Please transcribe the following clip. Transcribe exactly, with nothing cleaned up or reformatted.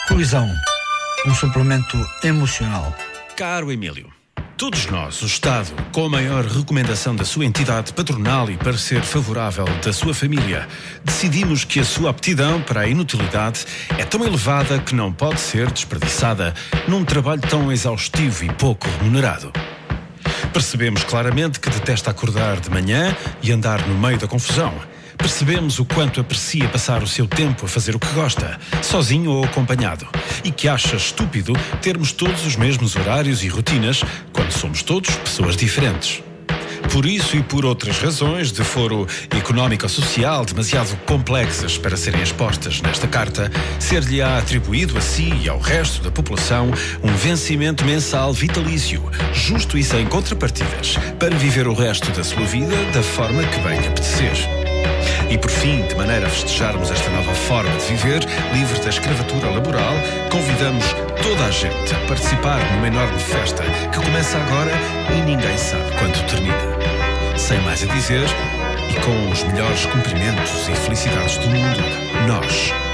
Colisão, um suplemento emocional. Caro Emílio, todos nós, o Estado, com a maior recomendação da sua entidade patronal e parecer favorável da sua família, decidimos que a sua aptidão para a inutilidade é tão elevada que não pode ser desperdiçada num trabalho tão exaustivo e pouco remunerado. Percebemos claramente que detesta acordar de manhã e andar no meio da confusão. Percebemos o quanto aprecia passar o seu tempo a fazer o que gosta, sozinho ou acompanhado, e que acha estúpido termos todos os mesmos horários e rotinas quando somos todos pessoas diferentes. Por isso e por outras razões de foro económico-social demasiado complexas para serem expostas nesta carta, ser-lhe-á atribuído a si e ao resto da população um vencimento mensal vitalício, justo e sem contrapartidas, para viver o resto da sua vida da forma que bem lhe apetecer. E por fim, de maneira a festejarmos esta nova forma de viver, livre da escravatura laboral, convidamos toda a gente a participar numa enorme festa que começa agora e ninguém sabe quando termina. Sem mais a dizer, e com os melhores cumprimentos e felicidades do mundo, nós,